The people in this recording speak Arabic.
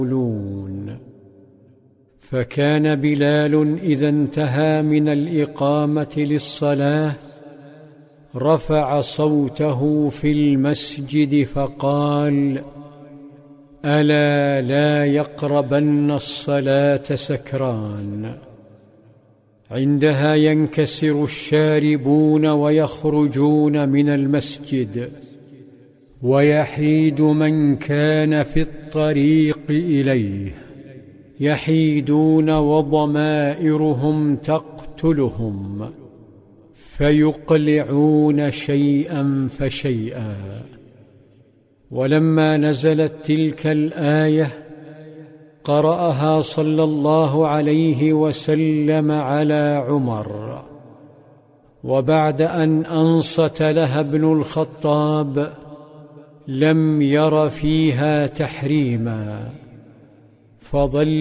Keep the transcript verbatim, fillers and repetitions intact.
فكان بلال إذا انتهى من الإقامة للصلاة رفع صوته في المسجد فقال: ألا لا يقربن الصلاة سكران. عندها ينكسر الشاربون ويخرجون من المسجد، ويحيد من كان في الطريق إليه، يحيدون وضمائرهم تقتلهم، فيقلعون شيئا فشيئا. ولما نزلت تلك الآية قرأها صلى الله عليه وسلم على عمر، وبعد أن أنصت لها ابن الخطاب لم ير فيها تحريما، فظل